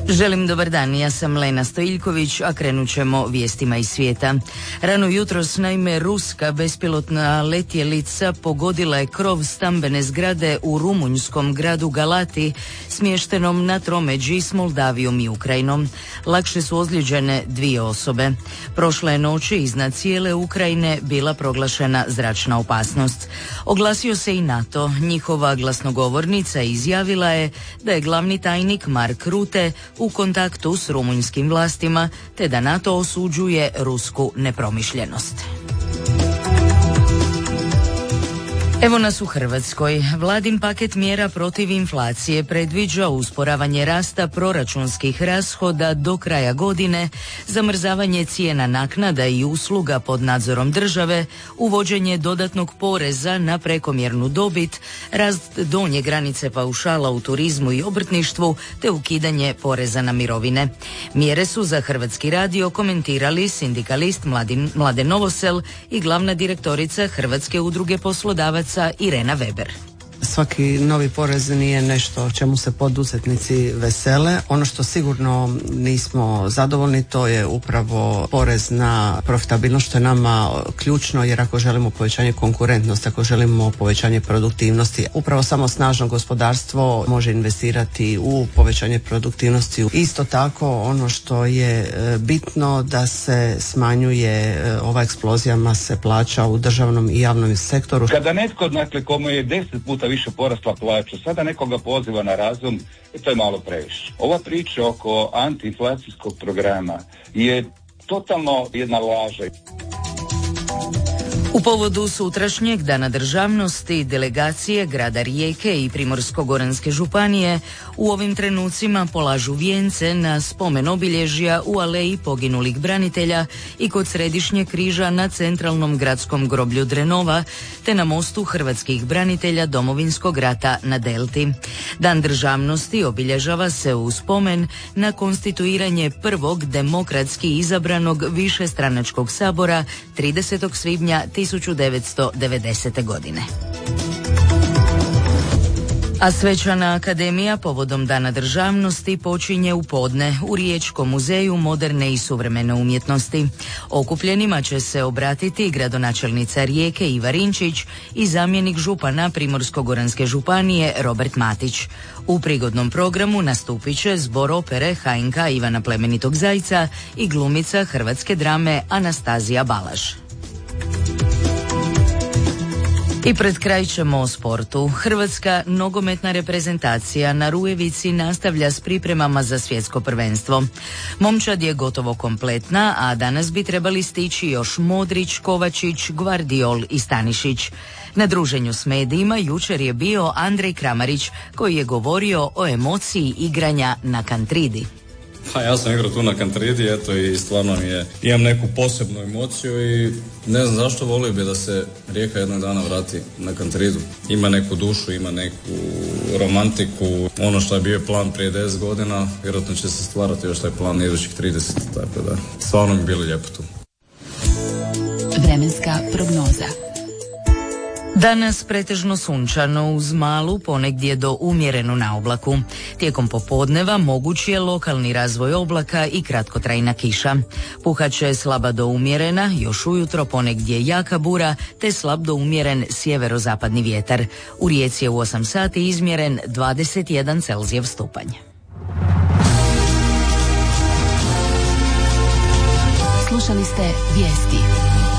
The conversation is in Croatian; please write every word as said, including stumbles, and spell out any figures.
Želim dobar dan, ja sam Lena Stojiljković, a krenut ćemo vijestima iz svijeta. Rano jutros, naime, ruska bespilotna letjelica pogodila je krov stambene zgrade u rumunjskom gradu Galati, smještenom na tromeđi s Moldavijom i Ukrajinom. Lakše su ozlijeđene dvije osobe. Prošle noći iznad cijele Ukrajine bila proglašena zračna opasnost. Oglasio se i NATO. Njihova glasnogovornica izjavila je da je glavni tajnik Mark Rutte u kontaktu s rumunjskim vlastima, te da NATO osuđuje rusku nepromišljenost. Evo nas u Hrvatskoj. Vladin paket mjera protiv inflacije predviđa usporavanje rasta proračunskih rashoda do kraja godine, zamrzavanje cijena naknada i usluga pod nadzorom države, uvođenje dodatnog poreza na prekomjernu dobit, rast donje granice paušala u turizmu i obrtništvu, te ukidanje poreza na mirovine. Mjere su za Hrvatski radio komentirali sindikalist Mladen, Mladen Novosel i glavna direktorica Hrvatske udruge poslodavaca Irena Weber. Svaki novi porez nije nešto čemu se poduzetnici vesele. Ono što sigurno nismo zadovoljni, to je upravo porez na profitabilnost, što je nama ključno, jer ako želimo povećanje konkurentnosti, ako želimo povećanje produktivnosti, upravo samo snažno gospodarstvo može investirati u povećanje produktivnosti. Isto tako, ono što je bitno, da se smanjuje ova eksplozija mase plaća u državnom i javnom sektoru. Kada netko, dakle, komu je deset puta više porasla plaća, sada nekoga poziva na razum, i to je malo previše. Ova priča oko antiinflacijskog programa je totalno jedna laža. U povodu sutrašnjeg Dana državnosti delegacije grada Rijeke i Primorsko-goranske županije u ovim trenucima polažu vijence na spomen obilježja u aleji poginulih branitelja i kod središnjeg križa na centralnom gradskom groblju Drenova, te na mostu hrvatskih branitelja Domovinskog rata na Delti. Dan državnosti obilježava se u spomen na konstituiranje prvog demokratski izabranog višestranačkog sabora tridesetog svibnja tisuću devetsto devedesete. godine. A svečana akademija povodom Dana državnosti počinje u podne u Riječkom muzeju moderne i suvremene umjetnosti. Okupljenima će se obratiti gradonačelnica Rijeke Iva Rinčić i zamjenik župana Primorsko-goranske županije Robert Matić. U prigodnom programu nastupit će zbor opere H N K Ivana Plemenitog Zajca i glumica hrvatske drame Anastazija Balaž. I pred kraj ćemo o sportu. Hrvatska nogometna reprezentacija na Rujevici nastavlja s pripremama za svjetsko prvenstvo. Momčad je gotovo kompletna, a danas bi trebali stići još Modrić, Kovačić, Gvardiol i Stanišić. Na druženju s medijima jučer je bio Andrej Kramarić, koji je govorio o emociji igranja na Kantridi. Pa ja sam igrao tu na Kantridi, eto, i stvarno mi je, imam neku posebnu emociju i ne znam zašto, volio bi da se Rijeka jednog dana vrati na Kantridu. Ima neku dušu, ima neku romantiku, ono što je bio plan prije deset godina, vjerojatno će se stvarati još taj plan idućih trideset, tako da stvarno mi bilo lijepo tu. Vremenska prognoza. Danas pretežno sunčano uz malu, ponegdje do umjerenu naoblaku. Tijekom popodneva moguć je lokalni razvoj oblaka i kratkotrajna kiša. Puhat će slaba do umjerena, još ujutro ponegdje jaka bura, te slab do umjeren sjeverozapadni vjetar. U Rijeci je u osam sati izmjeren dvadeset jedan Celzijev stupanj. Slušali ste vijesti.